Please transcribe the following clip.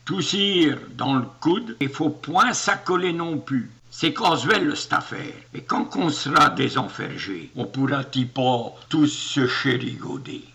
Toussir dans le coude, il faut point s'accoler non plus. C'est casuel cette affaire. Et quand on sera désenfergé, on pourra-t-il pas tous se chérigoder.